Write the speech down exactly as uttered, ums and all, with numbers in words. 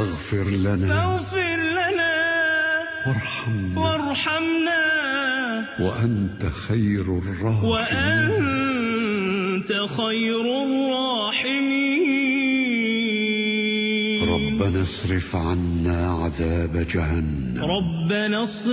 فاغفر لنا فاغفر لنا وارحمنا وارحمنا وأنت خير الراحمين وأنت خير الراحمين. ربنا اصرف عنا عذاب جهنم ربنا اصرف